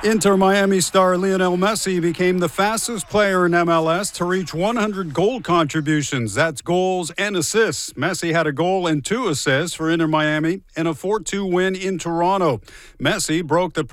Inter Miami star Lionel Messi became the fastest player in MLS to reach 100 goal contributions. That's goals and assists. Messi had a goal and 2 assists for Inter Miami in a 4-2 win in Toronto. Messi broke the